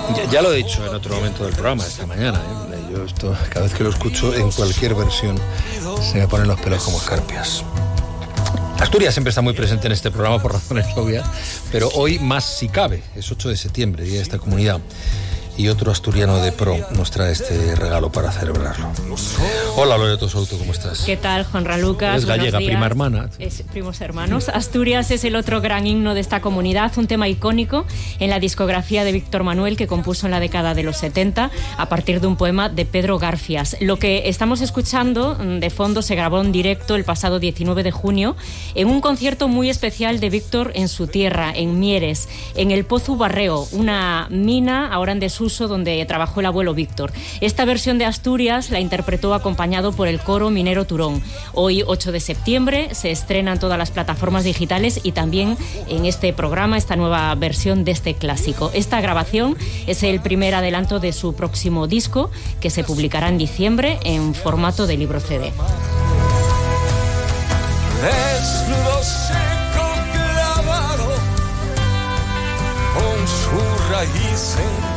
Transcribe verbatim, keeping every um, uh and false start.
Ya, ya lo he dicho en otro momento del programa, esta mañana, ¿eh? Yo esto, cada vez que lo escucho en cualquier versión, se me ponen los pelos como escarpias. Asturias siempre está muy presente en este programa por razones obvias, pero hoy más si cabe, es ocho de septiembre, día de esta comunidad. Y otro asturiano de pro nos trae este regalo para celebrarlo. Hola, Loreto Souto, ¿cómo estás? ¿Qué tal, Juanra Lucas? Es gallega, prima hermana. Es primos hermanos. Asturias es el otro gran himno de esta comunidad, un tema icónico en la discografía de Víctor Manuel, que compuso en la década de los setenta a partir de un poema de Pedro Garfias. Lo que estamos escuchando de fondo se grabó en directo el pasado diecinueve de junio en un concierto muy especial de Víctor en su tierra, en Mieres, en el Pozu Barreo, una mina ahora en desuso donde trabajó el abuelo Víctor. Esta versión de Asturias la interpretó acompañado por el coro Minero Turón. Hoy, ocho de septiembre, se estrena en todas las plataformas digitales y también en este programa, esta nueva versión de este clásico. Esta grabación es el primer adelanto de su próximo disco, que se publicará en diciembre en formato de libro C D. Desnudo seco clavado con su raíz en